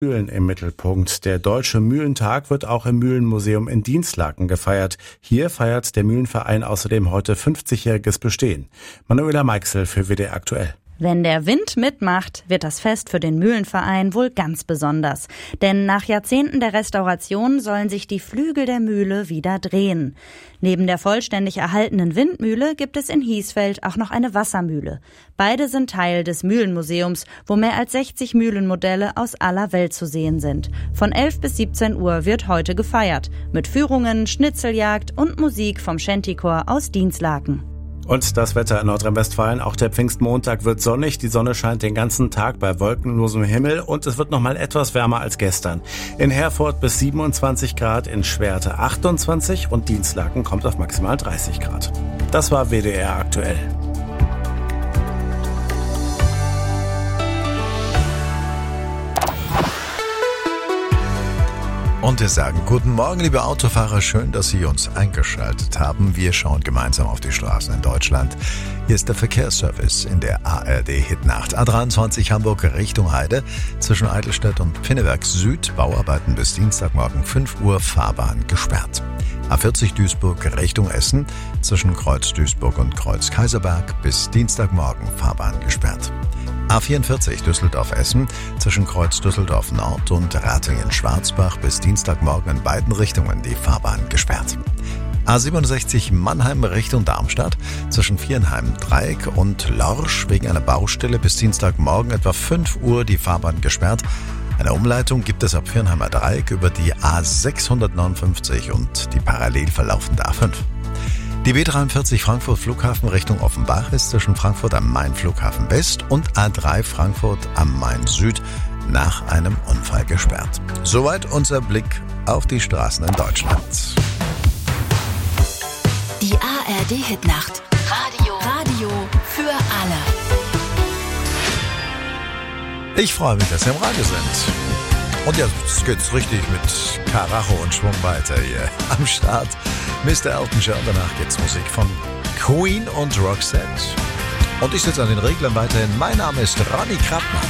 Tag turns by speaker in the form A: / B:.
A: Mühlen im Mittelpunkt. Der Deutsche Mühlentag wird auch im Mühlenmuseum in Dinslaken gefeiert. Hier feiert der Mühlenverein außerdem heute 50-jähriges Bestehen. Manuela Meixel für WDR aktuell.
B: Wenn der Wind mitmacht, wird das Fest für den Mühlenverein wohl ganz besonders. Denn nach Jahrzehnten der Restauration sollen sich die Flügel der Mühle wieder drehen. Neben der vollständig erhaltenen Windmühle gibt es in Hiesfeld auch noch eine Wassermühle. Beide sind Teil des Mühlenmuseums, wo mehr als 60 Mühlenmodelle aus aller Welt zu sehen sind. Von 11 bis 17 Uhr wird heute gefeiert. Mit Führungen, Schnitzeljagd und Musik vom Shantychor aus Dinslaken.
A: Und das Wetter in Nordrhein-Westfalen, auch der Pfingstmontag wird sonnig. Die Sonne scheint den ganzen Tag bei wolkenlosem Himmel und es wird noch mal etwas wärmer als gestern. In Herford bis 27 Grad, in Schwerte 28 und Dinslaken kommt auf maximal 30 Grad. Das war WDR aktuell.
C: Und wir sagen guten Morgen, liebe Autofahrer. Schön, dass Sie uns eingeschaltet haben. Wir schauen gemeinsam auf die Straßen in Deutschland. Hier ist der Verkehrsservice in der ARD-Hitnacht. A23 Hamburg Richtung Heide. Zwischen Eidelstedt und Pinneberg Süd. Bauarbeiten bis Dienstagmorgen 5 Uhr. Fahrbahn gesperrt. A40 Duisburg Richtung Essen. Zwischen Kreuz Duisburg und Kreuz Kaiserberg bis Dienstagmorgen. Fahrbahn gesperrt. A44 Düsseldorf-Essen zwischen Kreuz Düsseldorf Nord und Ratingen-Schwarzbach bis Dienstagmorgen in beiden Richtungen die Fahrbahn gesperrt. A67 Mannheim Richtung Darmstadt zwischen Viernheim-Dreieck und Lorsch wegen einer Baustelle bis Dienstagmorgen etwa 5 Uhr die Fahrbahn gesperrt. Eine Umleitung gibt es ab Viernheimer Dreieck über die A659 und die parallel verlaufende A5. Die B43 Frankfurt Flughafen Richtung Offenbach ist zwischen Frankfurt am Main Flughafen West und A3 Frankfurt am Main Süd nach einem Unfall gesperrt. Soweit unser Blick auf die Straßen in Deutschland.
D: Die ARD Hitnacht. Radio für alle.
C: Ich freue mich, dass Sie im Radio sind. Und jetzt geht's richtig mit Karacho und Schwung weiter hier am Start. Mr. Elton John, danach geht's Musik von Queen und Roxette. Und ich sitze an den Reglern weiterhin. Mein Name ist Ronny Krappmann.